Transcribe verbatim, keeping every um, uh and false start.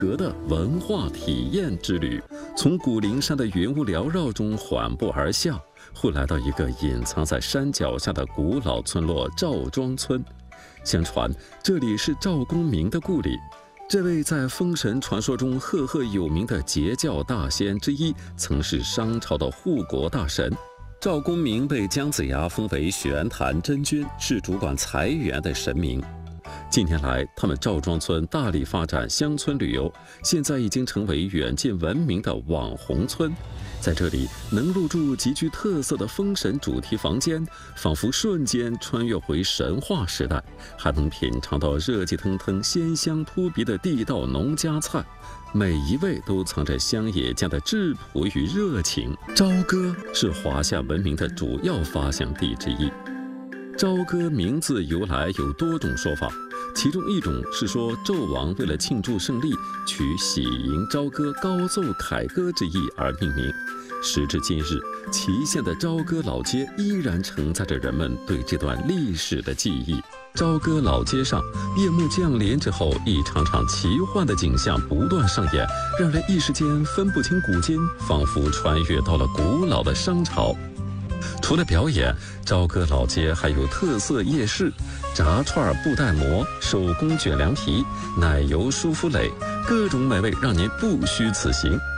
格的文化体验之旅，从古灵山的云雾缭绕中缓步而下，会来到一个隐藏在山脚下的古老村落赵庄村。相传这里是赵公明的故里，这位在封神传说中赫赫有名的截教大仙之一，曾是商朝的护国大神。赵公明被姜子牙封为玄坛真君，是主管财源的神明。近年来，他们赵庄村大力发展乡村旅游，现在已经成为远近闻名的网红村。在这里，能入住极具特色的封神主题房间，仿佛瞬间穿越回神话时代，还能品尝到热气腾腾、鲜香扑鼻的地道农家菜，每一位都藏着乡野间的质朴与热情。朝歌是华夏文明的主要发祥地之一。朝歌名字由来有多种说法，其中一种是说纣王为了庆祝胜利，取喜迎朝歌、高奏凯歌之意而命名。时至今日，祁县的朝歌老街依然承载着人们对这段历史的记忆。朝歌老街上，夜幕降临之后，一场场奇幻的景象不断上演，让人一时间分不清古今，仿佛穿越到了古老的商朝。除了表演，朝歌老街还有特色夜市，炸串布袋馍、手工卷凉皮、奶油舒芙蕾，各种美味让您不虚此行。